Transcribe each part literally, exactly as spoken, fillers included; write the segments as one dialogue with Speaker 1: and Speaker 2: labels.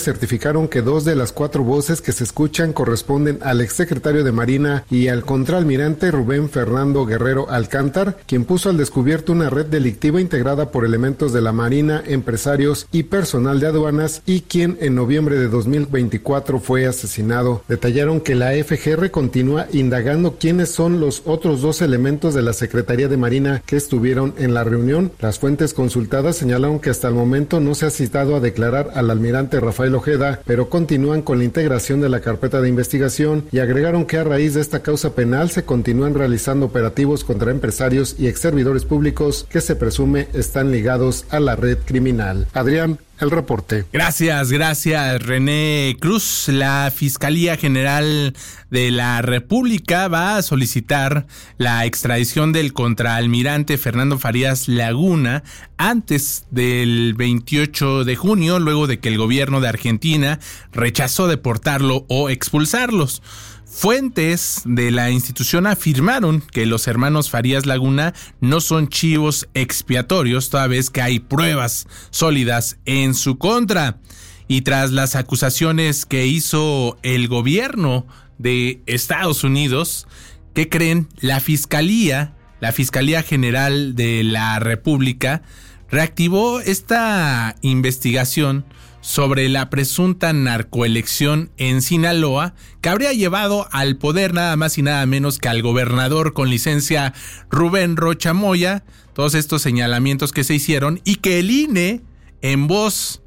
Speaker 1: certificaron que dos de las cuatro voces que se escuchan corresponden al exsecretario de Marina y al contraalmirante Rubén Fernando Guerrero Alcántar, quien puso al descubierto una red delictiva integrada por elementos de la Marina, empresarios y personal de aduanas, y quien en noviembre de dos mil veinticuatro fue asesinado. Detallaron que la F G R continúa indagando quiénes son los otros dos elementos de la Secretaría de Marina que estuvieron en la reunión. Las fuentes consultadas señalaron que hasta el momento no se ha citado a declarar al almirante Rafael Ojeda, pero continúan con la integración de la carpeta de investigación y agregaron que a raíz de esta causa penal se continúan realizando operativos contra empresarios y exservidores públicos que se presume están ligados a la red criminal. Adrián, el reporte.
Speaker 2: Gracias, gracias, René Cruz. La Fiscalía General de la República va a solicitar la extradición del contraalmirante Fernando Farías Laguna antes del veintiocho de junio, luego de que el gobierno de Argentina rechazó deportarlo o expulsarlos. Fuentes de la institución afirmaron que los hermanos Farías Laguna no son chivos expiatorios, toda vez que hay pruebas sólidas en su contra. Y tras las acusaciones que hizo el gobierno de Estados Unidos, ¿qué creen? La Fiscalía, la Fiscalía General de la República, reactivó esta investigación sobre la presunta narcoelección en Sinaloa, que habría llevado al poder nada más y nada menos que al gobernador con licencia Rubén Rocha Moya, todos estos señalamientos que se hicieron, y que el I N E, en voz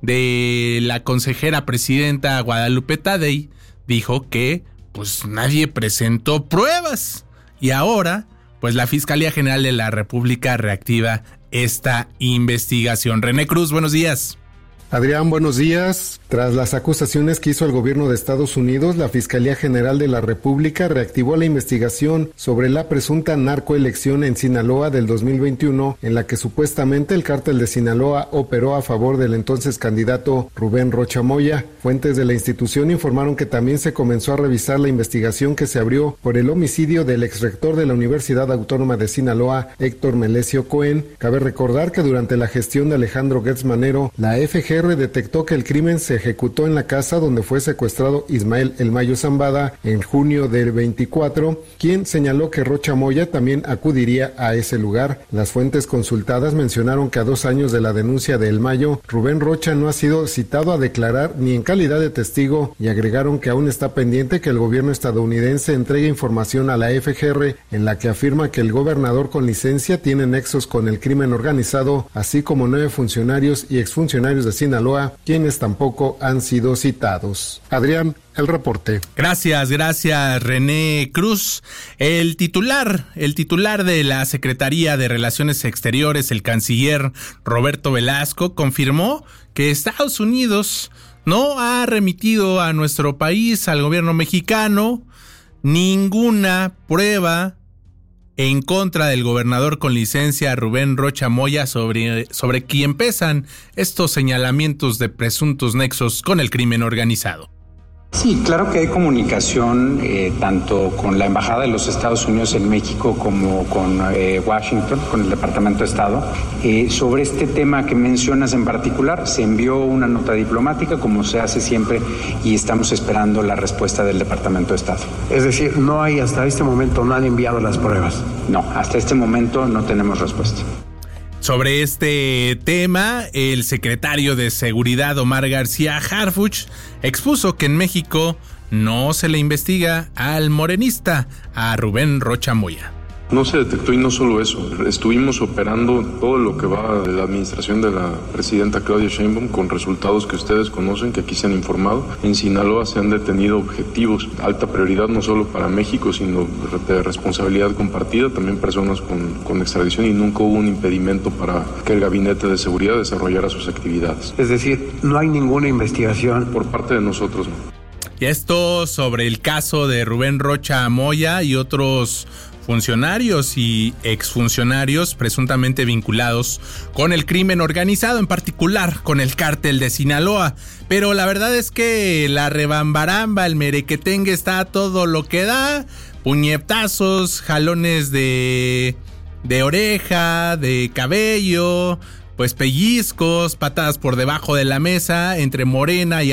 Speaker 2: de la consejera presidenta Guadalupe Tadei, dijo que pues nadie presentó pruebas, y ahora pues la Fiscalía General de la República reactiva esta investigación. René Cruz, buenos días.
Speaker 1: Adrián, buenos días. Tras las acusaciones que hizo el gobierno de Estados Unidos, la Fiscalía General de la República reactivó la investigación sobre la presunta narcoelección en Sinaloa del dos mil veintiuno, en la que supuestamente el cártel de Sinaloa operó a favor del entonces candidato Rubén Rocha Moya. Fuentes de la institución informaron que también se comenzó a revisar la investigación que se abrió por el homicidio del exrector de la Universidad Autónoma de Sinaloa, Héctor Melesio Cohen. Cabe recordar que durante la gestión de Alejandro Gertz Manero, la F G R detectó que el crimen se ejecutó en la casa donde fue secuestrado Ismael El Mayo Zambada en junio del veinticuatro, quien señaló que Rocha Moya también acudiría a ese lugar. Las fuentes consultadas mencionaron que a dos años de la denuncia de El Mayo, Rubén Rocha no ha sido citado a declarar ni en calidad de testigo, y agregaron que aún está pendiente que el gobierno estadounidense entregue información a la F G R en la que afirma que el gobernador con licencia tiene nexos con el crimen organizado, así como nueve funcionarios y exfuncionarios de Sinaloa, quienes tampoco han sido citados. Adrián, el reporte.
Speaker 2: Gracias, gracias, René Cruz. El titular, el titular de la Secretaría de Relaciones Exteriores, el canciller Roberto Velasco, confirmó que Estados Unidos no ha remitido a nuestro país, al gobierno mexicano, ninguna prueba en contra del gobernador con licencia Rubén Rocha Moya, sobre, sobre quien pesan estos señalamientos de presuntos nexos con el crimen organizado.
Speaker 3: Sí, claro que hay comunicación eh, tanto con la Embajada de los Estados Unidos en México como con eh, Washington, con el Departamento de Estado. Eh, sobre este tema que mencionas en particular, se envió una nota diplomática, como se hace siempre, y estamos esperando la respuesta del Departamento de Estado.
Speaker 4: Es decir, no hay hasta este momento, no han enviado las pruebas.
Speaker 3: No, hasta este momento no tenemos respuesta.
Speaker 2: Sobre este tema, el secretario de Seguridad, Omar García Harfuch, expuso que en México no se le investiga al morenista, a Rubén Rocha Moya.
Speaker 5: No se detectó, y no solo eso, estuvimos operando todo lo que va de la administración de la presidenta Claudia Sheinbaum con resultados que ustedes conocen, que aquí se han informado. En Sinaloa se han detenido objetivos de alta prioridad, no solo para México, sino de responsabilidad compartida, también personas con, con extradición, y nunca hubo un impedimento para que el Gabinete de Seguridad desarrollara sus actividades.
Speaker 4: Es decir, no hay ninguna investigación
Speaker 5: por parte de nosotros, no.
Speaker 2: Y esto sobre el caso de Rubén Rocha Moya y otros funcionarios y exfuncionarios presuntamente vinculados con el crimen organizado, en particular con el cártel de Sinaloa. Pero la verdad es que la rebambaramba, el merequetengue está a todo lo que da, puñetazos, jalones de, de oreja, de cabello, pues pellizcos, patadas por debajo de la mesa entre Morena y